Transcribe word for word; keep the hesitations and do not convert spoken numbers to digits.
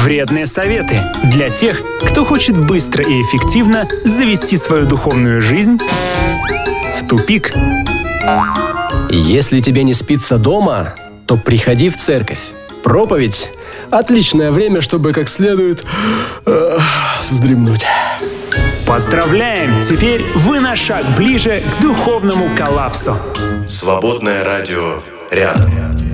Вредные советы для тех, кто хочет быстро и эффективно завести свою духовную жизнь в тупик. Если тебе не спится дома, то приходи в церковь. Проповедь – отличное время, чтобы как следует э, вздремнуть. Поздравляем! Теперь вы на шаг ближе к духовному коллапсу. Свободное радио рядом.